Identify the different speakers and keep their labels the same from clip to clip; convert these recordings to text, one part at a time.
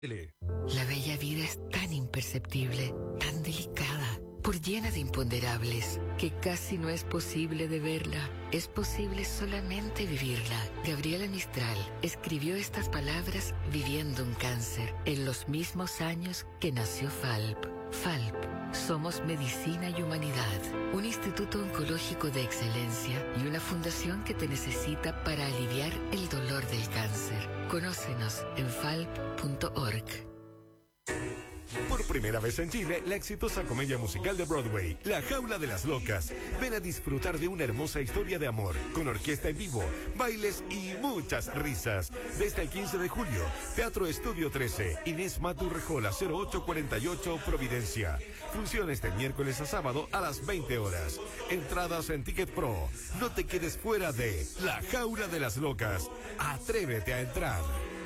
Speaker 1: La bella vida es tan imperceptible, tan delicada, por llena de imponderables, que casi no es posible de verla. Es posible solamente vivirla. Gabriela Mistral escribió estas palabras viviendo un cáncer, en los mismos años que nació FALP. FALP. Somos Medicina y Humanidad, un instituto oncológico de excelencia y una fundación que te necesita para aliviar el dolor del cáncer. Conócenos en falp.org.
Speaker 2: Por primera vez en Chile, la exitosa comedia musical de Broadway, La Jaula de las Locas. Ven a disfrutar de una hermosa historia de amor, con orquesta en vivo, bailes y muchas risas. Desde el 15 de julio, Teatro Estudio 13, Inés Maturrejola 0848, Providencia. Funciones de miércoles a sábado a las 20 horas. Entradas en Ticket Pro. No te quedes fuera de La Jaula de las Locas. Atrévete a entrar.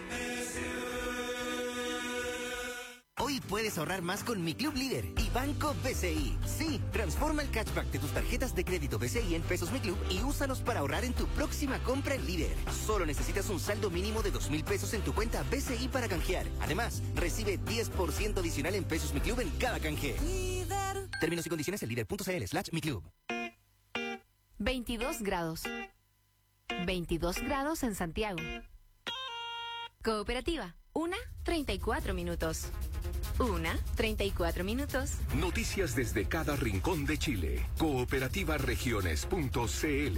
Speaker 3: Hoy puedes ahorrar más con Mi Club Líder y Banco BCI. Sí, transforma el cashback de tus tarjetas de crédito BCI en pesos Mi Club y úsalos para ahorrar en tu próxima compra en Líder. Solo necesitas un saldo mínimo de 2.000 pesos en tu cuenta BCI para canjear. Además, recibe 10% adicional en pesos Mi Club en cada canje. Líder. Términos y condiciones en líder.cl/Mi Club.
Speaker 4: 22 grados. 22 grados en Santiago. Cooperativa, 1:34 minutos. 1:34 minutos.
Speaker 5: Noticias desde cada rincón de Chile. Cooperativaregiones.cl.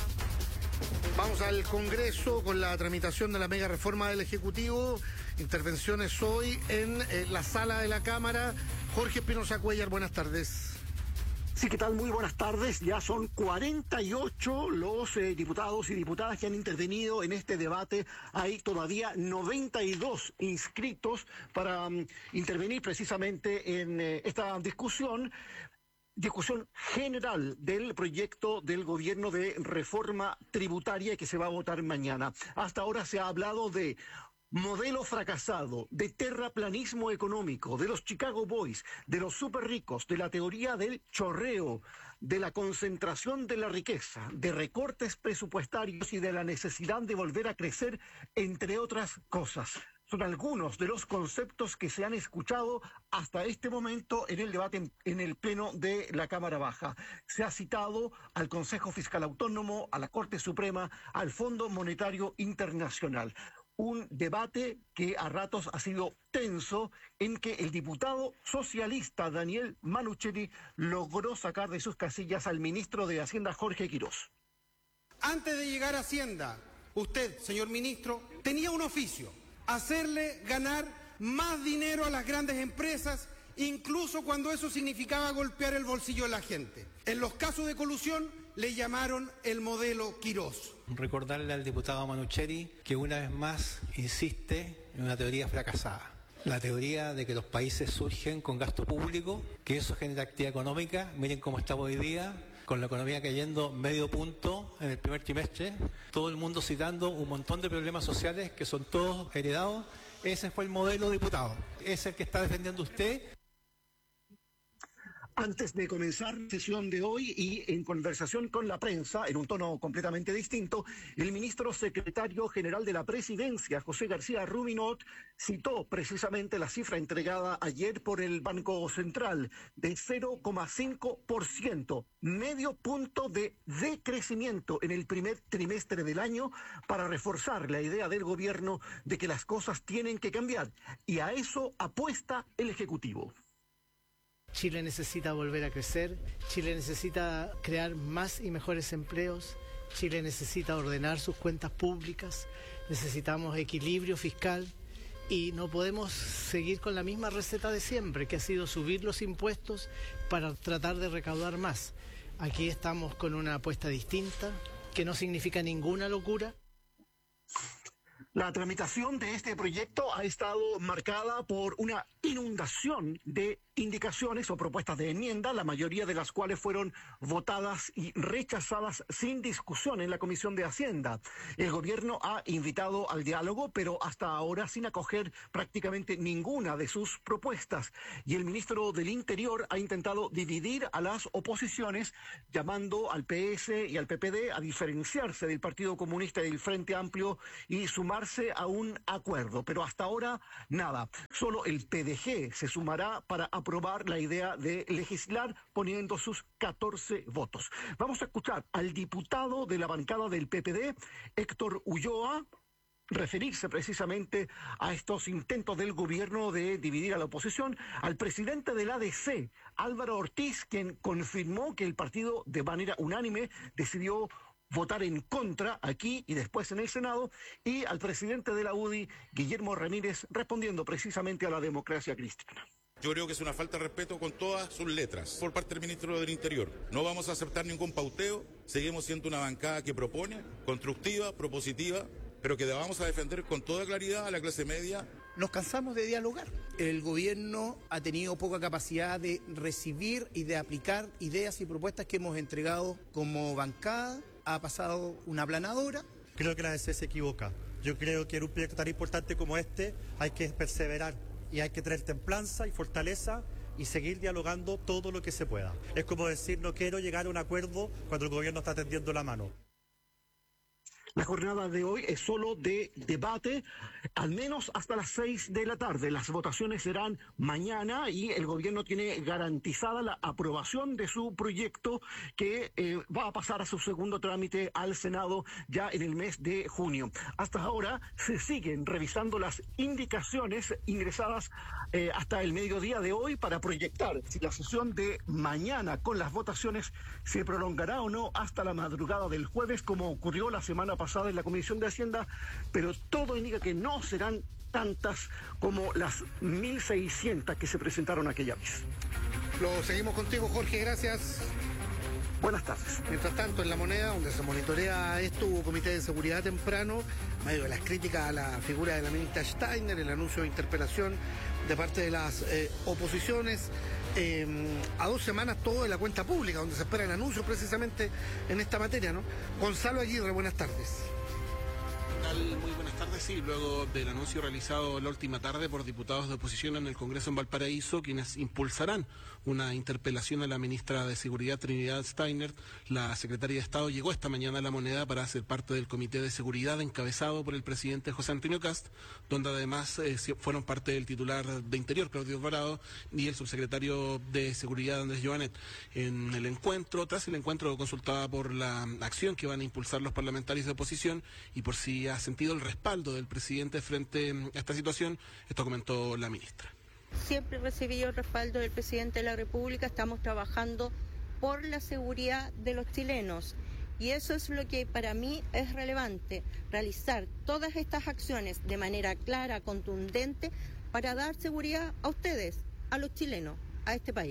Speaker 6: Vamos al Congreso con la tramitación de la mega reforma del Ejecutivo. Intervenciones hoy en la sala de la Cámara. Jorge Espinosa Cuellar, buenas tardes.
Speaker 7: Sí, ¿qué tal? Muy buenas tardes. Ya son 48 los diputados y diputadas que han intervenido en este debate. Hay todavía 92 inscritos para intervenir precisamente en esta discusión general del proyecto del gobierno de reforma tributaria que se va a votar mañana. Hasta ahora se ha hablado de modelo fracasado, de terraplanismo económico, de los Chicago Boys, de los super ricos, de la teoría del chorreo, de la concentración de la riqueza, de recortes presupuestarios y de la necesidad de volver a crecer, entre otras cosas. Son algunos de los conceptos que se han escuchado hasta este momento en el debate en el Pleno de la Cámara Baja. Se ha citado al Consejo Fiscal Autónomo, a la Corte Suprema, al Fondo Monetario Internacional. Un debate que a ratos ha sido tenso, en que el diputado socialista Daniel Manuchetti logró sacar de sus casillas al ministro de Hacienda Jorge Quirós.
Speaker 8: Antes de llegar a Hacienda, usted, señor ministro, tenía un oficio: hacerle ganar más dinero a las grandes empresas, incluso cuando eso significaba golpear el bolsillo de la gente. En los casos de colusión le llamaron el modelo Quirós.
Speaker 9: Recordarle al diputado Manuchetti que una vez más insiste en una teoría fracasada. La teoría de que los países surgen con gasto público, que eso genera actividad económica. Miren cómo estamos hoy día, con la economía cayendo medio punto en el primer trimestre. Todo el mundo citando un montón de problemas sociales que son todos heredados. Ese fue el modelo, diputado. Es el que está defendiendo usted.
Speaker 7: Antes de comenzar la sesión de hoy y en conversación con la prensa, en un tono completamente distinto, el ministro secretario general de la Presidencia, José García Rubinot, citó precisamente la cifra entregada ayer por el Banco Central de 0,5%, medio punto de decrecimiento en el primer trimestre del año, para reforzar la idea del gobierno de que las cosas tienen que cambiar, y a eso apuesta el Ejecutivo.
Speaker 10: Chile necesita volver a crecer, Chile necesita crear más y mejores empleos, Chile necesita ordenar sus cuentas públicas, necesitamos equilibrio fiscal y no podemos seguir con la misma receta de siempre, que ha sido subir los impuestos para tratar de recaudar más. Aquí estamos con una apuesta distinta, que no significa ninguna locura.
Speaker 7: La tramitación de este proyecto ha estado marcada por una inundación de indicaciones o propuestas de enmienda, la mayoría de las cuales fueron votadas y rechazadas sin discusión en la Comisión de Hacienda. El gobierno ha invitado al diálogo, pero hasta ahora sin acoger prácticamente ninguna de sus propuestas. Y el ministro del Interior ha intentado dividir a las oposiciones, llamando al PS y al PPD a diferenciarse del Partido Comunista y del Frente Amplio y sumarse llegarse a un acuerdo, pero hasta ahora nada. Solo el PDG se sumará para aprobar la idea de legislar poniendo sus 14 votos. Vamos a escuchar al diputado de la bancada del PPD, Héctor Ulloa, referirse precisamente a estos intentos del gobierno de dividir a la oposición, al presidente del ADC, Álvaro Ortiz, quien confirmó que el partido de manera unánime decidió votar en contra aquí y después en el Senado, y al presidente de la UDI, Guillermo Ramírez, respondiendo precisamente a la democracia cristiana.
Speaker 11: Yo creo que es una falta de respeto con todas sus letras por parte del ministro del Interior. No vamos a aceptar ningún pauteo, seguimos siendo una bancada que propone, constructiva, propositiva, pero que vamos a defender con toda claridad a la clase media.
Speaker 12: Nos cansamos de dialogar. El gobierno ha tenido poca capacidad de recibir y de aplicar ideas y propuestas que hemos entregado como bancada. Ha pasado una aplanadora.
Speaker 13: Creo que la DC se equivoca. Yo creo que en un proyecto tan importante como este hay que perseverar y hay que tener templanza y fortaleza y seguir dialogando todo lo que se pueda. Es como decir, no quiero llegar a un acuerdo cuando el gobierno está tendiendo la mano.
Speaker 7: La jornada de hoy es solo de debate, al menos hasta las 6 de la tarde. Las votaciones serán mañana y el gobierno tiene garantizada la aprobación de su proyecto que va a pasar a su segundo trámite al Senado ya en el mes de junio. Hasta ahora se siguen revisando las indicaciones ingresadas hasta el mediodía de hoy para proyectar si la sesión de mañana con las votaciones se prolongará o no hasta la madrugada del jueves, como ocurrió la semana pasada en la Comisión de Hacienda, pero todo indica que no serán tantas como las 1.600 que se presentaron aquella vez.
Speaker 6: Lo seguimos contigo, Jorge, gracias.
Speaker 7: Buenas tardes.
Speaker 6: Mientras tanto, en La Moneda, donde se monitorea esto, hubo comité de seguridad temprano, en medio de las críticas a la figura de la ministra Steiner, el anuncio de interpelación de parte de las oposiciones, a 2 semanas todo de la cuenta pública, donde se esperan anuncios precisamente en esta materia, ¿no? Gonzalo Aguirre, buenas tardes.
Speaker 14: Muy buenas tardes. Sí, luego del anuncio realizado la última tarde por diputados de oposición en el Congreso en Valparaíso, quienes impulsarán una interpelación a la ministra de Seguridad Trinidad Steiner, la secretaria de Estado llegó esta mañana a La Moneda para ser parte del Comité de Seguridad encabezado por el presidente José Antonio Kast, donde además fueron parte del titular de Interior, Claudio Alvarado, y el subsecretario de Seguridad, Andrés Joanet. En el encuentro, tras el encuentro consultaba por la acción que van a impulsar los parlamentarios de oposición y por si ha sentido el respaldo del presidente frente a esta situación, esto comentó la ministra.
Speaker 15: Siempre he recibido el respaldo del presidente de la República, estamos trabajando por la seguridad de los chilenos y eso es lo que para mí es relevante, realizar todas estas acciones de manera clara, contundente, para dar seguridad a ustedes, a los chilenos, a este país.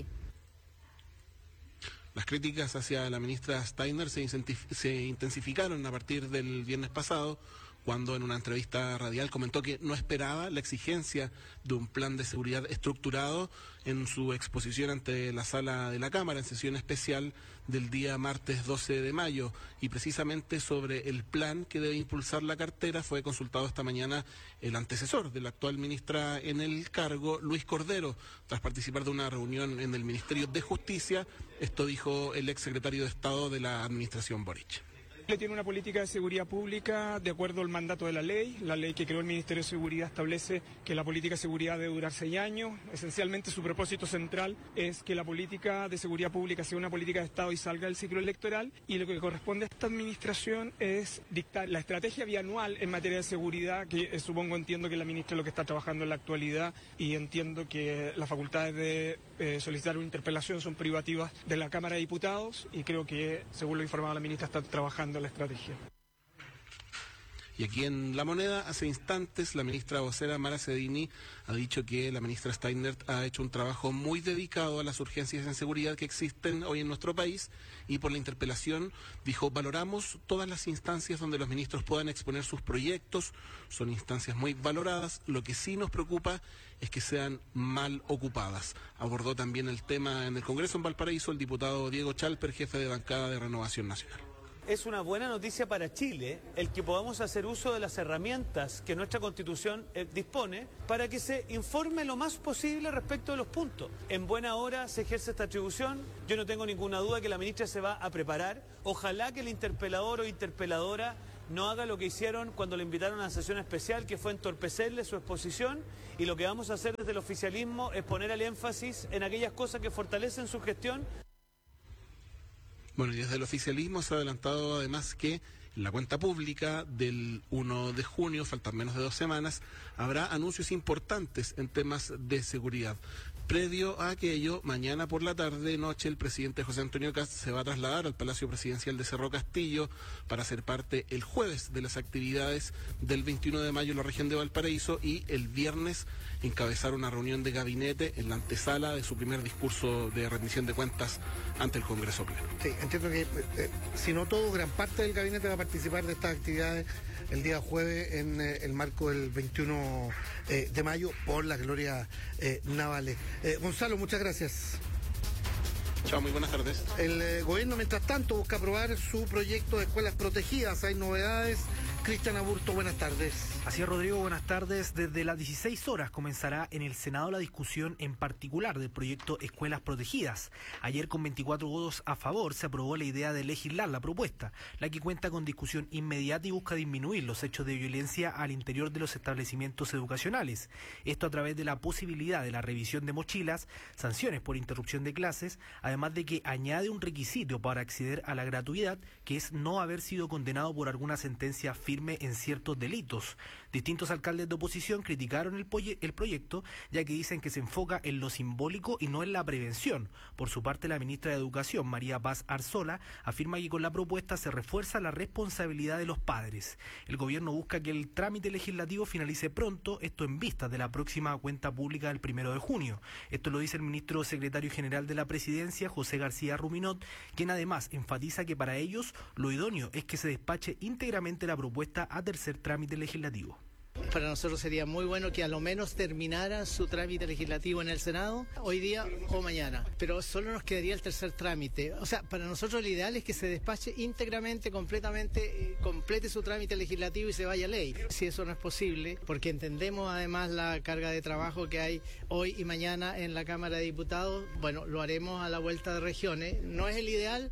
Speaker 14: Las críticas hacia la ministra Steiner se intensificaron a partir del viernes pasado, cuando en una entrevista radial comentó que no esperaba la exigencia de un plan de seguridad estructurado en su exposición ante la sala de la Cámara en sesión especial del día martes 12 de mayo. Y precisamente sobre el plan que debe impulsar la cartera fue consultado esta mañana el antecesor de la actual ministra en el cargo, Luis Cordero, tras participar de una reunión en el Ministerio de Justicia. Esto dijo el exsecretario de Estado de la administración Boric.
Speaker 16: Chile tiene una política de seguridad pública de acuerdo al mandato de la ley. La ley que creó el Ministerio de Seguridad establece que la política de seguridad debe durar 6 años. Esencialmente su propósito central es que la política de seguridad pública sea una política de Estado y salga del ciclo electoral. Y lo que corresponde a esta administración es dictar la estrategia bianual en materia de seguridad, que entiendo que la ministra lo que está trabajando en la actualidad, y entiendo que las facultades de solicitar una interpelación son privativas de la Cámara de Diputados y creo que, según lo informado la ministra, está trabajando la estrategia.
Speaker 14: Y aquí en La Moneda, hace instantes, la ministra vocera Mara Cedini ha dicho que la ministra Steiner ha hecho un trabajo muy dedicado a las urgencias en seguridad que existen hoy en nuestro país, y por la interpelación dijo: valoramos todas las instancias donde los ministros puedan exponer sus proyectos, son instancias muy valoradas, lo que sí nos preocupa es que sean mal ocupadas. Abordó también el tema en el Congreso en Valparaíso el diputado Diego Chalper, jefe de bancada de Renovación Nacional.
Speaker 17: Es una buena noticia para Chile el que podamos hacer uso de las herramientas que nuestra Constitución dispone para que se informe lo más posible respecto de los puntos. En buena hora se ejerce esta atribución. Yo no tengo ninguna duda que la ministra se va a preparar. Ojalá que el interpelador o interpeladora no haga lo que hicieron cuando le invitaron a la sesión especial, que fue entorpecerle su exposición, y lo que vamos a hacer desde el oficialismo es poner el énfasis en aquellas cosas que fortalecen su gestión.
Speaker 14: Bueno, y desde el oficialismo se ha adelantado además que en la cuenta pública del 1 de junio, faltan menos de 2 semanas, habrá anuncios importantes en temas de seguridad. Previo a aquello, mañana por la tarde-noche, el presidente José Antonio Kast se va a trasladar al Palacio Presidencial de Cerro Castillo para ser parte el jueves de las actividades del 21 de mayo en la región de Valparaíso y el viernes encabezar una reunión de gabinete en la antesala de su primer discurso de rendición de cuentas ante el Congreso Pleno.
Speaker 6: Sí, entiendo que, si no todo, gran parte del gabinete va a participar de estas actividades el día jueves en el marco del 21 de mayo por las glorias navales. Gonzalo, muchas gracias.
Speaker 14: Chao, muy buenas tardes.
Speaker 6: El gobierno, mientras tanto, busca aprobar su proyecto de escuelas protegidas. Hay novedades. Cristian Aburto, buenas tardes.
Speaker 18: Así es, Rodrigo, buenas tardes. Desde las 16 horas comenzará en el Senado la discusión en particular del proyecto Escuelas Protegidas. Ayer, con 24 votos a favor, se aprobó la idea de legislar la propuesta, la que cuenta con discusión inmediata y busca disminuir los hechos de violencia al interior de los establecimientos educacionales. Esto a través de la posibilidad de la revisión de mochilas, sanciones por interrupción de clases, además de que añade un requisito para acceder a la gratuidad, que es no haber sido condenado por alguna sentencia firme en ciertos delitos. Distintos alcaldes de oposición criticaron el proyecto, ya que dicen que se enfoca en lo simbólico y no en la prevención. Por su parte, la ministra de Educación, María Paz Arzola, afirma que con la propuesta se refuerza la responsabilidad de los padres. El gobierno busca que el trámite legislativo finalice pronto, esto en vista de la próxima cuenta pública del 1 de junio. Esto lo dice el ministro secretario general de la Presidencia, José García Ruminot, quien además enfatiza que para ellos lo idóneo es que se despache íntegramente la propuesta a tercer trámite legislativo.
Speaker 10: Para nosotros sería muy bueno que a lo menos terminara su trámite legislativo en el Senado hoy día o mañana, pero solo nos quedaría el tercer trámite. O sea, para nosotros lo ideal es que se despache íntegramente, completamente, complete su trámite legislativo y se vaya a ley. Si eso no es posible, porque entendemos además la carga de trabajo que hay hoy y mañana en la Cámara de Diputados, bueno, lo haremos a la vuelta de regiones. No es el ideal.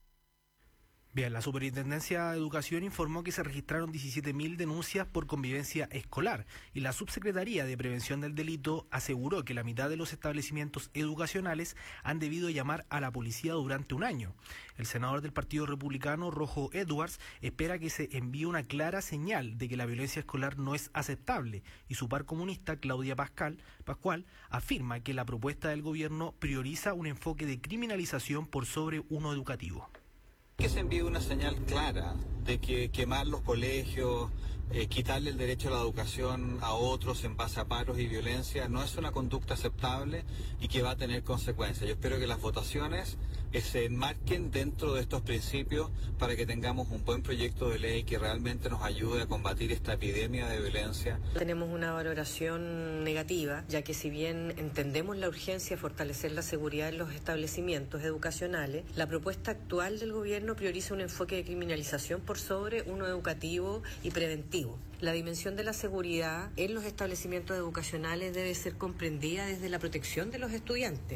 Speaker 18: Bien, la Superintendencia de Educación informó que se registraron 17.000 denuncias por convivencia escolar y la Subsecretaría de Prevención del Delito aseguró que la mitad de los establecimientos educacionales han debido llamar a la policía durante un año. El senador del Partido Republicano, Rojo Edwards, espera que se envíe una clara señal de que la violencia escolar no es aceptable y su par comunista, Claudia Pascual, afirma que la propuesta del gobierno prioriza un enfoque de criminalización por sobre uno educativo.
Speaker 19: Que se envíe una señal clara de que quemar los colegios, quitarle el derecho a la educación a otros en base a paros y violencia no es una conducta aceptable y que va a tener consecuencias. Yo espero que las votaciones se enmarquen dentro de estos principios para que tengamos un buen proyecto de ley que realmente nos ayude a combatir esta epidemia de violencia.
Speaker 20: Tenemos una valoración negativa, ya que si bien entendemos la urgencia de fortalecer la seguridad en los establecimientos educacionales, la propuesta actual del gobierno prioriza un enfoque de criminalización por sobre uno educativo y preventivo. La dimensión de la seguridad en los establecimientos educacionales debe ser comprendida desde la protección de los estudiantes.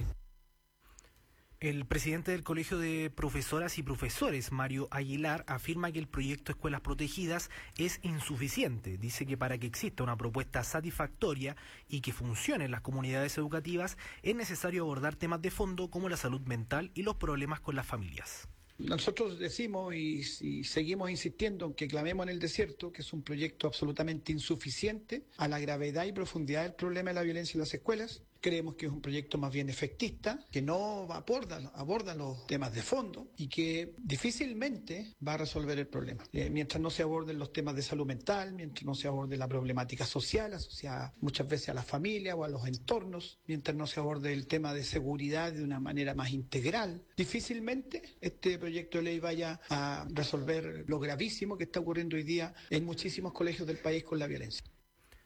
Speaker 18: El presidente del Colegio de Profesoras y Profesores, Mario Aguilar, afirma que el proyecto Escuelas Protegidas es insuficiente. Dice que para que exista una propuesta satisfactoria y que funcione en las comunidades educativas, es necesario abordar temas de fondo como la salud mental y los problemas con las familias.
Speaker 21: Nosotros decimos y seguimos insistiendo en que clamemos en el desierto, que es un proyecto absolutamente insuficiente a la gravedad y profundidad del problema de la violencia en las escuelas. Creemos que es un proyecto más bien efectista, que no aborda los temas de fondo y que difícilmente va a resolver el problema. Mientras no se aborden los temas de salud mental, mientras no se aborde la problemática social asociada muchas veces a las familias o a los entornos, mientras no se aborde el tema de seguridad de una manera más integral, difícilmente este proyecto de ley vaya a resolver lo gravísimo que está ocurriendo hoy día en muchísimos colegios del país con la violencia.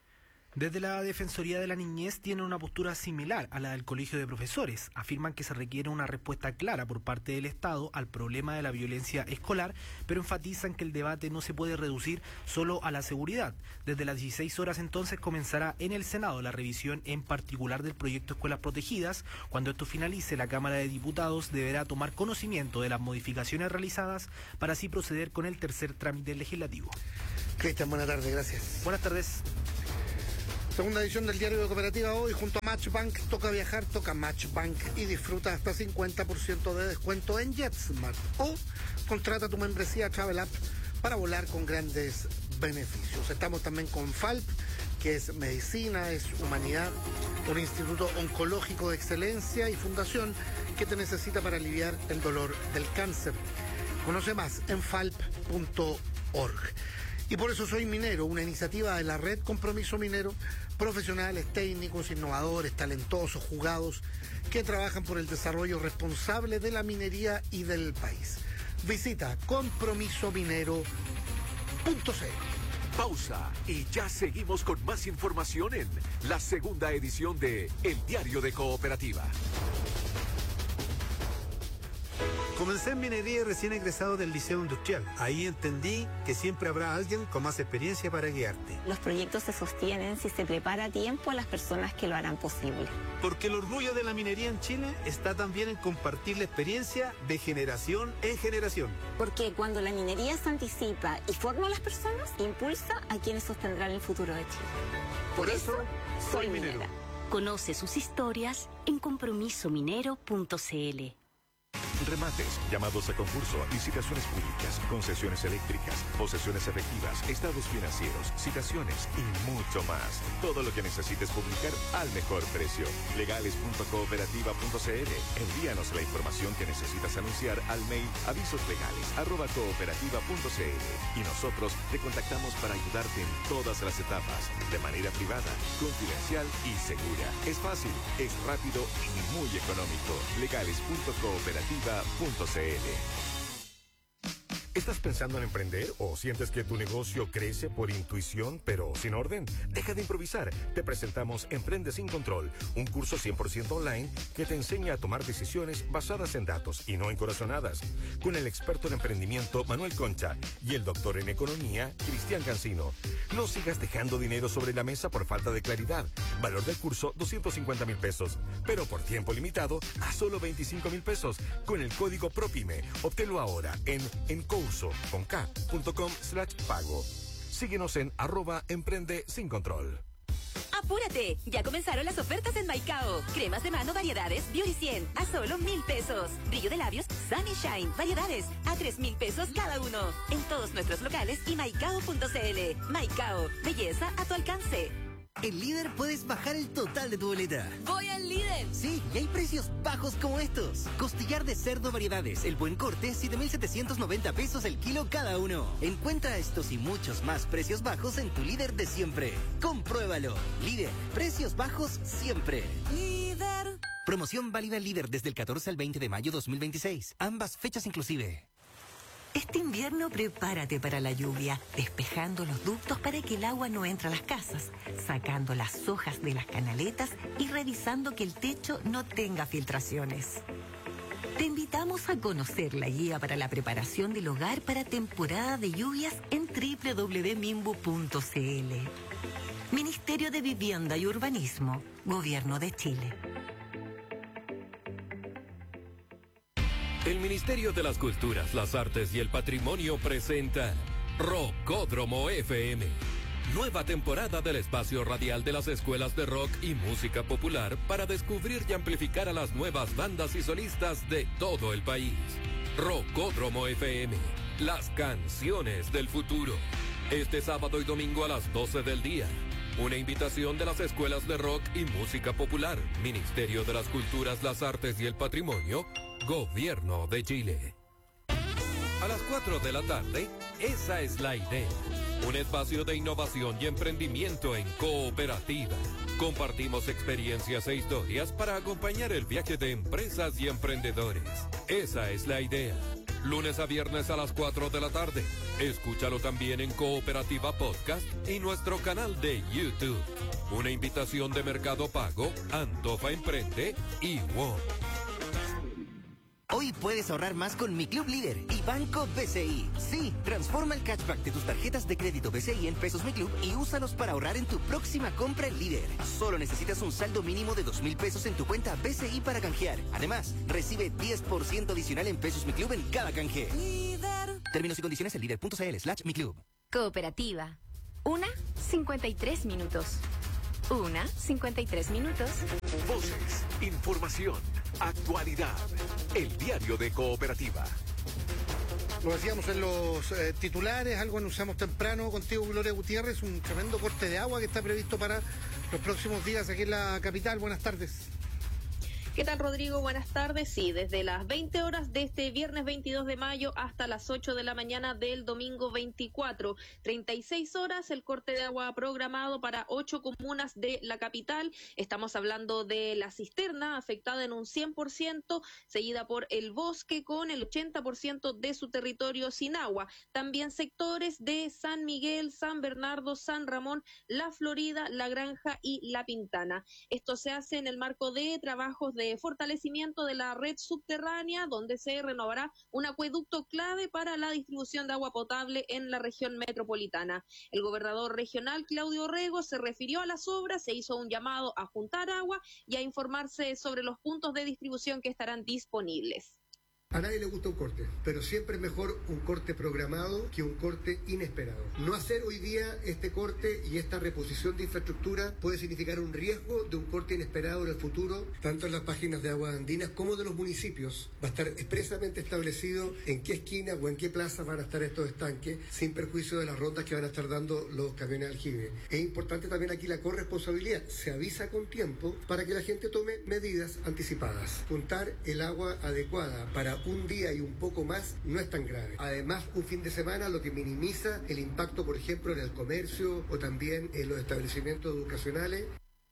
Speaker 18: Desde la Defensoría de la Niñez tienen una postura similar a la del Colegio de Profesores. Afirman que se requiere una respuesta clara por parte del Estado al problema de la violencia escolar, pero enfatizan que el debate no se puede reducir solo a la seguridad. Desde las 16 horas entonces comenzará en el Senado la revisión en particular del proyecto Escuelas Protegidas. Cuando esto finalice, la Cámara de Diputados deberá tomar conocimiento de las modificaciones realizadas para así proceder con el tercer trámite legislativo.
Speaker 6: Cristian, buenas tardes, gracias.
Speaker 18: Buenas tardes.
Speaker 6: Segunda edición del Diario de Cooperativa hoy junto a Matchbank. Toca viajar, toca Matchbank y disfruta hasta 50% de descuento en JetSmart. O contrata tu membresía Travel App para volar con grandes beneficios. Estamos también con FALP, que es medicina, es humanidad, un instituto oncológico de excelencia y fundación que te necesita para aliviar el dolor del cáncer. Conoce más en falp.org. Y por eso soy minero, una iniciativa de la red Compromiso Minero, profesionales, técnicos, innovadores, talentosos, jugados, que trabajan por el desarrollo responsable de la minería y del país. Visita compromisominero.cl.
Speaker 5: Pausa y ya seguimos con más información en la segunda edición de El Diario de Cooperativa.
Speaker 1: Comencé en minería recién egresado del Liceo Industrial. Ahí entendí que siempre habrá alguien con más experiencia para guiarte.
Speaker 22: Los proyectos se sostienen si se prepara a tiempo a las personas que lo harán posible.
Speaker 1: Porque el orgullo de la minería en Chile está también en compartir la experiencia de generación en generación.
Speaker 22: Porque cuando la minería se anticipa y forma a las personas, impulsa a quienes sostendrán el futuro de Chile.
Speaker 1: Por eso, soy minero.
Speaker 23: Conoce sus historias en compromisominero.cl.
Speaker 2: Remates, llamados a concurso, licitaciones públicas, concesiones eléctricas, posesiones efectivas, estados financieros, citaciones y mucho más. Todo lo que necesites publicar al mejor precio. Legales.cooperativa.cl. Envíanos la información que necesitas anunciar al mail avisoslegales@cooperativa.cl y nosotros te contactamos para ayudarte en todas las etapas, de manera privada, confidencial y segura. Es fácil, es rápido y muy económico. Legales.cooperativa.cl. ¿Estás pensando en emprender o sientes que tu negocio crece por intuición pero sin orden? Deja de improvisar. Te presentamos Emprende sin Control, un curso 100% online que te enseña a tomar decisiones basadas en datos y no en corazonadas. Con el experto en emprendimiento Manuel Concha y el doctor en economía Cristian Cancino. No sigas dejando dinero sobre la mesa por falta de claridad. Valor del curso 250,000 pesos, pero por tiempo limitado a solo 25,000 pesos con el código PROPYME. Obténlo ahora en encoursocom.com/pago. Síguenos en @emprende sin control.
Speaker 24: ¡Apúrate! Ya comenzaron las ofertas en Maicao. Cremas de mano variedades Beauty 100 a solo 1,000 pesos. Brillo de labios Sunny Shine variedades a 3,000 pesos cada uno. En todos nuestros locales y maicao.cl. Maicao, belleza a tu alcance.
Speaker 3: En Líder puedes bajar el total de tu boleta.
Speaker 24: ¡Voy al Líder!
Speaker 3: Sí, y hay precios bajos como estos. Costillar de cerdo variedades, el buen corte, 7,790 pesos el kilo cada uno. Encuentra estos y muchos más precios bajos en tu Líder de siempre. Compruébalo. Líder, precios bajos siempre.
Speaker 24: Líder.
Speaker 3: Promoción válida en Líder desde el 14 al 20 de mayo 2026. Ambas fechas inclusive.
Speaker 25: Este invierno prepárate para la lluvia, despejando los ductos para que el agua no entre a las casas, sacando las hojas de las canaletas y revisando que el techo no tenga filtraciones. Te invitamos a conocer la guía para la preparación del hogar para temporada de lluvias en www.mimbu.cl. Ministerio de Vivienda y Urbanismo, Gobierno de Chile.
Speaker 26: El Ministerio de las Culturas, las Artes y el Patrimonio presenta Rockódromo FM. Nueva temporada del espacio radial de las escuelas de rock y música popular para descubrir y amplificar a las nuevas bandas y solistas de todo el país. Rockódromo FM, las canciones del futuro. Este sábado y domingo a las 12 del día. Una invitación de las escuelas de rock y música popular, Ministerio de las Culturas, las Artes y el Patrimonio, Gobierno de Chile. A las 4 de la tarde, esa es la idea. Un espacio de innovación y emprendimiento en cooperativa. Compartimos experiencias e historias para acompañar el viaje de empresas y emprendedores. Esa es la idea. Lunes a viernes a las 4 de la tarde. Escúchalo también en Cooperativa Podcast y nuestro canal de YouTube. Una invitación de Mercado Pago, Antofa Emprende y WOM.
Speaker 3: Hoy puedes ahorrar más con Mi Club Líder y Banco BCI. Sí, transforma el cashback de tus tarjetas de crédito BCI en pesos Mi Club y úsalos para ahorrar en tu próxima compra en Líder. Solo necesitas un saldo mínimo de 2.000 pesos en tu cuenta BCI para canjear. Además, recibe 10% adicional en pesos Mi Club en cada canje. Líder. Términos y condiciones en líder.cl/Mi Club.
Speaker 4: Cooperativa. 1:53 minutos. 1:53 minutos.
Speaker 5: Voces, información, actualidad. El diario de Cooperativa.
Speaker 6: Lo decíamos en los titulares, algo anunciamos temprano contigo, Gloria Gutiérrez, un tremendo corte de agua que está previsto para los próximos días aquí en la capital. Buenas tardes.
Speaker 8: ¿Qué tal, Rodrigo? Buenas tardes. Sí, desde las 20 horas de este viernes 22 de mayo hasta las 8 de la mañana del domingo 24. 36 horas el corte de agua programado para 8 comunas de la capital. Estamos hablando de La Cisterna, afectada en un 100%, seguida por El Bosque, con el 80% de su territorio sin agua. También sectores de San Miguel, San Bernardo, San Ramón, La Florida, La Granja y La Pintana. Esto se hace en el marco de trabajos de fortalecimiento de la red subterránea, donde se renovará un acueducto clave para la distribución de agua potable en la región metropolitana. El gobernador regional, Claudio Rego, se refirió a las obras, se hizo un llamado a juntar agua y a informarse sobre los puntos de distribución que estarán disponibles.
Speaker 9: A nadie le gusta un corte, pero siempre es mejor un corte programado que un corte inesperado. No hacer hoy día este corte y esta reposición de infraestructura puede significar un riesgo de un corte inesperado en el futuro, tanto en las páginas de aguas andinas como de los municipios. Va a estar expresamente establecido en qué esquina o en qué plaza van a estar estos estanques, sin perjuicio de las rondas que van a estar dando los camiones de aljibe. Es importante también aquí la corresponsabilidad. Se avisa con tiempo para que la gente tome medidas anticipadas. Juntar el agua adecuada para un día y un poco más no es tan grave. Además, un fin de semana lo que minimiza el impacto, por ejemplo, en el comercio o también en los establecimientos educacionales.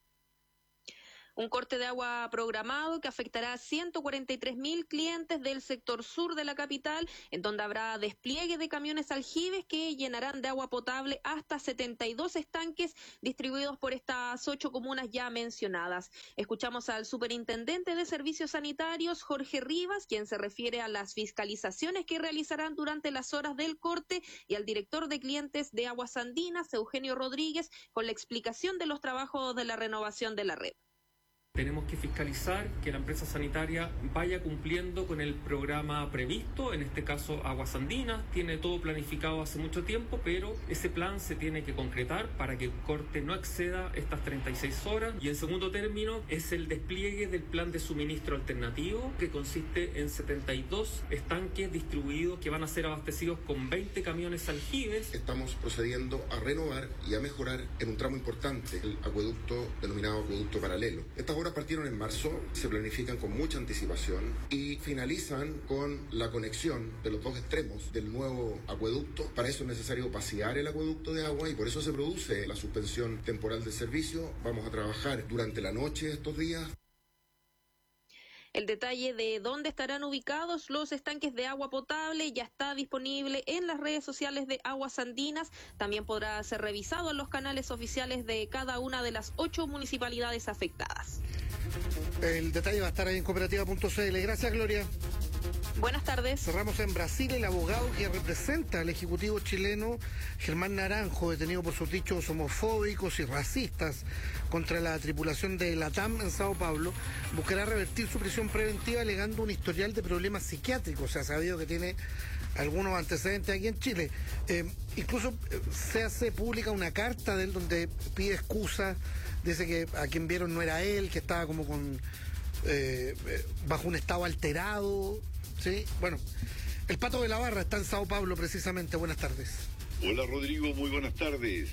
Speaker 8: Un corte de agua programado que afectará a 143.000 clientes del sector sur de la capital, en donde habrá despliegue de camiones aljibes que llenarán de agua potable hasta 72 estanques distribuidos por estas 8 comunas ya mencionadas. Escuchamos al superintendente de Servicios Sanitarios, Jorge Rivas, quien se refiere a las fiscalizaciones que realizarán durante las horas del corte, y al director de clientes de Aguas Andinas, Eugenio Rodríguez, con la explicación de los trabajos de la renovación de la red.
Speaker 11: Tenemos que fiscalizar que la empresa sanitaria vaya cumpliendo con el programa previsto, en este caso Aguas Andinas, tiene todo planificado hace mucho tiempo, pero ese plan se tiene que concretar para que el corte no exceda estas 36 horas. Y en segundo término es el despliegue del plan de suministro alternativo, que consiste en 72 estanques distribuidos que van a ser abastecidos con 20 camiones aljibes.
Speaker 12: Estamos procediendo a renovar y a mejorar en un tramo importante el acueducto denominado acueducto paralelo. Estas obras partieron en marzo, se planifican con mucha anticipación y finalizan con la conexión de los dos extremos del nuevo acueducto. Para eso es necesario vaciar el acueducto de agua y por eso se produce la suspensión temporal del servicio. Vamos a trabajar durante la noche estos días.
Speaker 8: El detalle de dónde estarán ubicados los estanques de agua potable ya está disponible en las redes sociales de Aguas Andinas. También podrá ser revisado en los canales oficiales de cada una de las 8 municipalidades afectadas.
Speaker 6: El detalle va a estar ahí en cooperativa.cl. Gracias, Gloria.
Speaker 8: Buenas tardes.
Speaker 6: Cerramos en Brasil. El abogado que representa al ejecutivo chileno, Germán Naranjo, detenido por sus dichos homofóbicos y racistas contra la tripulación de LATAM en Sao Paulo, buscará revertir su prisión preventiva alegando un historial de problemas psiquiátricos. Se ha sabido que tiene algunos antecedentes aquí en Chile. Incluso se hace pública una carta de él donde pide excusa, dice que a quien vieron no era él, que estaba como con bajo un estado alterado. Sí, bueno, el Pato de la Barra está en Sao Paulo precisamente. Buenas tardes.
Speaker 13: Hola Rodrigo, muy buenas tardes.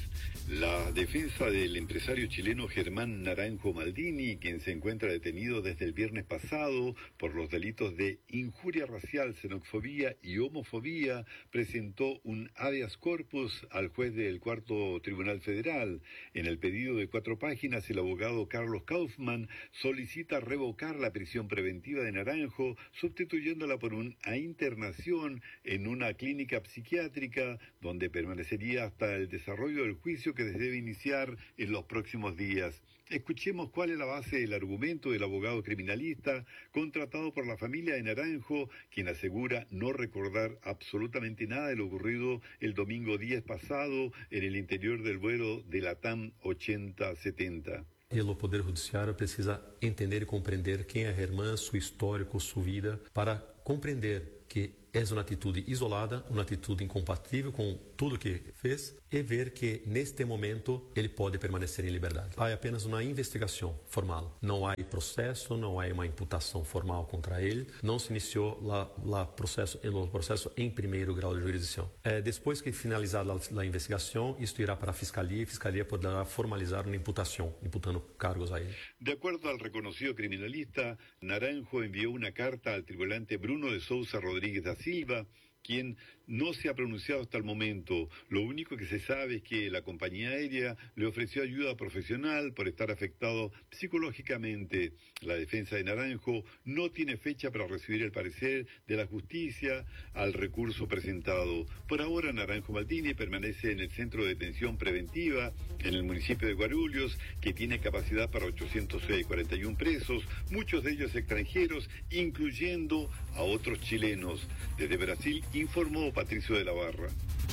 Speaker 7: La defensa del empresario chileno Germán Naranjo Maldini, quien se encuentra detenido desde el viernes pasado por los delitos de injuria racial, xenofobia y homofobia, presentó un habeas corpus al juez del Cuarto Tribunal Federal. En el pedido de 4 páginas, el abogado Carlos Kaufmann solicita revocar la prisión preventiva de Naranjo, sustituyéndola por una internación en una clínica psiquiátrica, donde permanecería hasta el desarrollo del juicio que debe iniciar en los próximos días. Escuchemos cuál es la base del argumento del abogado criminalista contratado por la familia de Naranjo, quien asegura no recordar absolutamente nada de lo ocurrido el domingo 10 pasado en el interior del vuelo de la TAM 8070.
Speaker 13: E o Poder Judiciário precisa entender e compreender quem é Germán, seu histórico, sua vida, para compreender que é uma atitude isolada, uma atitude incompatível com tudo que fez e ver que neste momento ele pode permanecer em liberdade. Há apenas uma investigação formal. Não há processo, não há uma imputação formal contra ele. Não se iniciou o processo em primeiro grau de jurisdição. Depois que finalizar a investigação, isto irá para a Fiscalia poderá formalizar uma imputação, imputando cargos a ele.
Speaker 7: De acuerdo al reconocido criminalista, Naranjo envió una carta al tribunante Bruno de Sousa Rodríguez da Silva, quien no se ha pronunciado hasta el momento. Lo único que se sabe es que la compañía aérea le ofreció ayuda profesional por estar afectado psicológicamente. La defensa de Naranjo no tiene fecha para recibir el parecer de la justicia al recurso presentado. Por ahora, Naranjo Maldini permanece en el centro de detención preventiva en el municipio de Guarulhos, que tiene capacidad para 841 presos, muchos de ellos extranjeros, incluyendo a otros chilenos. Desde Brasil informó Patricio de la Barra.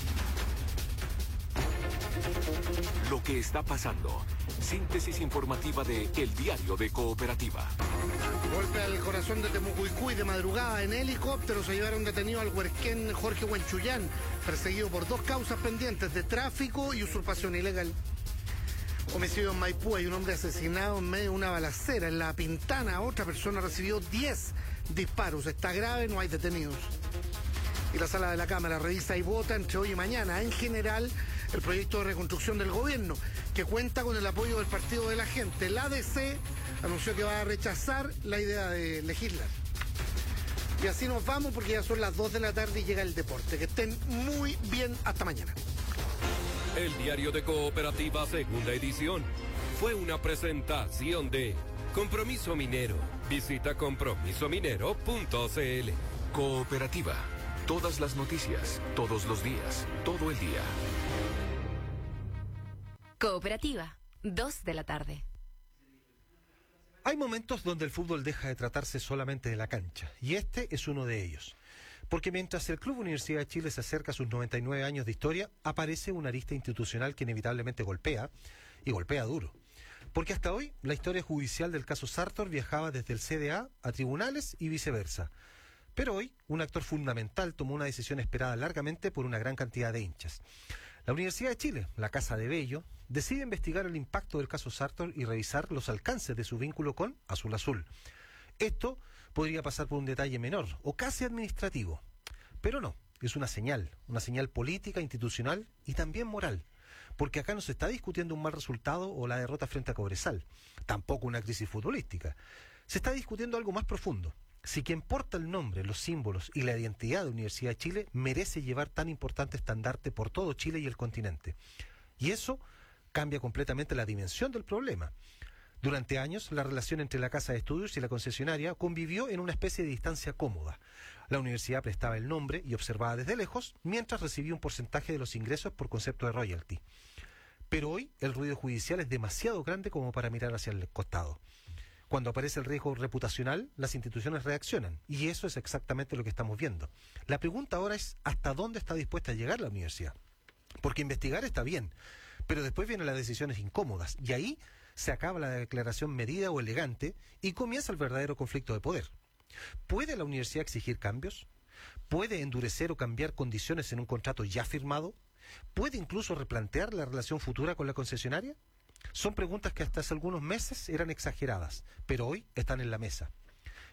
Speaker 5: Lo que está pasando. Síntesis informativa de El Diario de Cooperativa.
Speaker 6: Golpe al corazón de Temucuicú y de madrugada en helicóptero se llevaron detenido al huerquén Jorge Huenchuyán, perseguido por 2 causas pendientes de tráfico y usurpación ilegal. Homicidio en Maipú, hay un hombre asesinado en medio de una balacera. En La Pintana, otra persona recibió 10 disparos. Está grave, no hay detenidos. Y la sala de la Cámara revisa y vota entre hoy y mañana, en general, el proyecto de reconstrucción del gobierno, que cuenta con el apoyo del Partido de la Gente. La ADC anunció que va a rechazar la idea de legislar. Y así nos vamos porque ya son las 2 de la tarde y llega el deporte. Que estén muy bien, hasta mañana.
Speaker 26: El Diario de Cooperativa, segunda edición, fue una presentación de Compromiso Minero. Visita compromisominero.cl.
Speaker 5: Cooperativa. Todas las noticias, todos los días, todo el día.
Speaker 4: Cooperativa, 2 de la tarde.
Speaker 14: Hay momentos donde el fútbol deja de tratarse solamente de la cancha, y este es uno de ellos. Porque mientras el Club Universidad de Chile se acerca a sus 99 años de historia, aparece una arista institucional que inevitablemente golpea, y golpea duro. Porque hasta hoy, la historia judicial del caso Sartor viajaba desde el CDA a tribunales y viceversa. Pero hoy, un actor fundamental tomó una decisión esperada largamente por una gran cantidad de hinchas. La Universidad de Chile, la Casa de Bello, decide investigar el impacto del caso Sartor y revisar los alcances de su vínculo con Azul Azul. Esto podría pasar por un detalle menor o casi administrativo, pero no, es una señal política, institucional y también moral, porque acá no se está discutiendo un mal resultado o la derrota frente a Cobresal, tampoco una crisis futbolística, se está discutiendo algo más profundo. Si quien porta el nombre, los símbolos y la identidad de Universidad de Chile merece llevar tan importante estandarte por todo Chile y el continente. Y eso cambia completamente la dimensión del problema. Durante años, la relación entre la Casa de Estudios y la concesionaria convivió en una especie de distancia cómoda. La universidad prestaba el nombre y observaba desde lejos, mientras recibía un porcentaje de los ingresos por concepto de royalty. Pero hoy, el ruido judicial es demasiado grande como para mirar hacia el costado. Cuando aparece el riesgo reputacional, las instituciones reaccionan, y eso es exactamente lo que estamos viendo. La pregunta ahora es, ¿hasta dónde está dispuesta a llegar la universidad? Porque investigar está bien, pero después vienen las decisiones incómodas, y ahí se acaba la declaración medida o elegante, y comienza el verdadero conflicto de poder. ¿Puede la universidad exigir cambios? ¿Puede endurecer o cambiar condiciones en un contrato ya firmado? ¿Puede incluso replantear la relación futura con la concesionaria? Son preguntas que hasta hace algunos meses eran exageradas, pero hoy están en la mesa.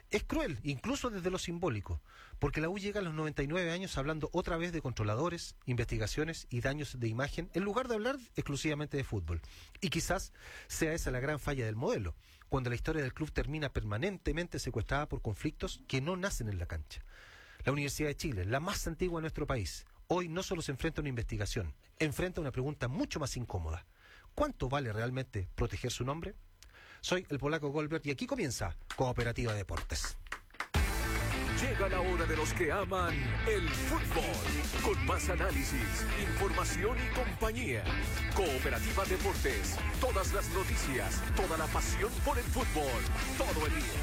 Speaker 14: Es cruel, incluso desde lo simbólico, porque la U llega a los 99 años hablando otra vez de controladores, investigaciones y daños de imagen, en lugar de hablar exclusivamente de fútbol. Y quizás sea esa la gran falla del modelo, cuando la historia del club termina permanentemente secuestrada por conflictos que no nacen en la cancha. La Universidad de Chile, la más antigua de nuestro país, hoy no solo se enfrenta a una investigación, enfrenta una pregunta mucho más incómoda. ¿Cuánto vale realmente proteger su nombre? Soy el polaco Goldberg y aquí comienza Cooperativa Deportes.
Speaker 5: Llega la hora de los que aman el fútbol, con más análisis, información y compañía. Cooperativa Deportes, todas las noticias, toda la pasión por el fútbol, todo el día.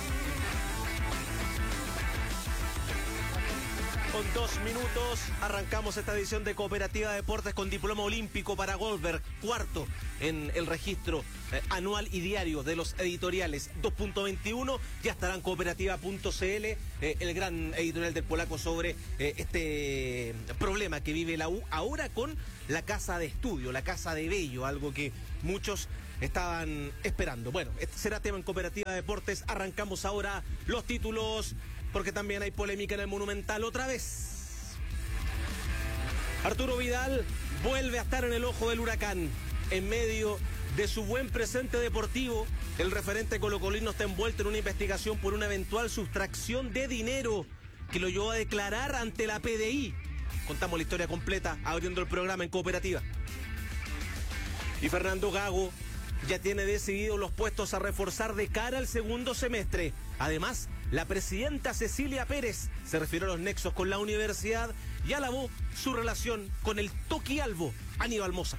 Speaker 10: Con 2 minutos arrancamos esta edición de Cooperativa Deportes con diploma olímpico para Goldberg, cuarto en el registro anual y diario de los editoriales. 2.21, ya estará en cooperativa.cl, el gran editorial del polaco sobre este problema que vive la U ahora con la casa de estudio, la casa de Bello, algo que muchos estaban esperando. Bueno, este será tema en Cooperativa Deportes. Arrancamos ahora los títulos, porque también hay polémica en el Monumental otra vez. Arturo Vidal vuelve a estar en el ojo del huracán. En medio de su buen presente deportivo, el referente colocolino está envuelto en una investigación por una eventual sustracción de dinero que lo llevó a declarar ante la PDI. Contamos la historia completa abriendo el programa en Cooperativa. Y Fernando Gago ya tiene decididos los puestos a reforzar de cara al segundo semestre. Además, la presidenta Cecilia Pérez se refirió a los nexos con la universidad y alabó su relación con el toquialbo Aníbal Mosa.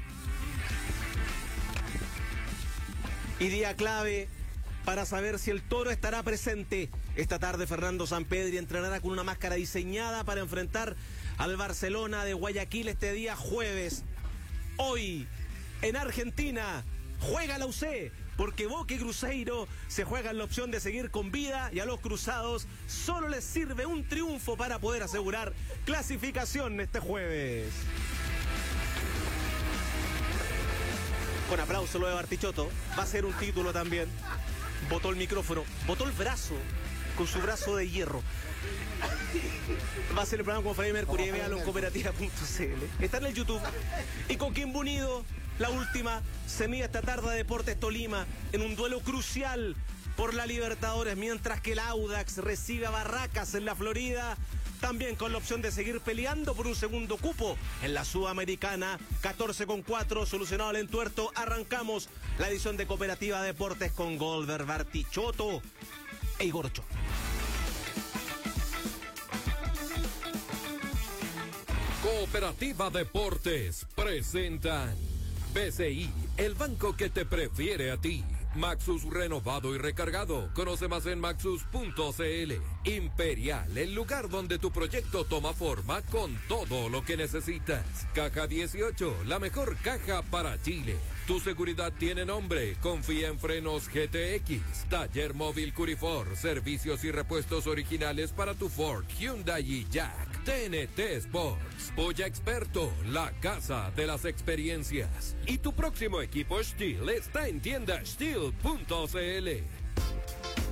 Speaker 10: Y día clave para saber si el Toro estará presente. Esta tarde Fernando Sampedri entrenará con una máscara diseñada para enfrentar al Barcelona de Guayaquil este día jueves. Hoy, en Argentina, juega la UC, porque Boca y Cruzeiro se juegan la opción de seguir con vida y a los cruzados solo les sirve un triunfo para poder asegurar clasificación este jueves. Con aplauso lo de Bartichotto, va a ser un título también. Botó el micrófono, botó el brazo, con su brazo de hierro. Va a ser el programa con Freddy Mercury, véalo en cooperativa.cl. Está en el YouTube. Y con Kimbo Unido, la última, se mide esta tarde de Deportes Tolima en un duelo crucial por la Libertadores, mientras que el Audax recibe a Barracas en la Florida, también con la opción de seguir peleando por un segundo cupo en la Sudamericana. 14:04, solucionado el entuerto. Arrancamos la edición de Cooperativa Deportes con Goldberg, Bartichotto e Igor Ochoa.
Speaker 26: Cooperativa Deportes presentan BCI, el banco que te prefiere a ti. Maxus renovado y recargado. Conoce más en maxus.cl. Imperial, el lugar donde tu proyecto toma forma con todo lo que necesitas. Caja 18, la mejor caja para Chile. Tu seguridad tiene nombre. Confía en Frenos GTX. Taller móvil Curifor. Servicios y repuestos originales para tu Ford, Hyundai y Jack. TNT Sports. Polla Experto, la casa de las experiencias. Y tu próximo equipo Steel está en tienda Steel.cl.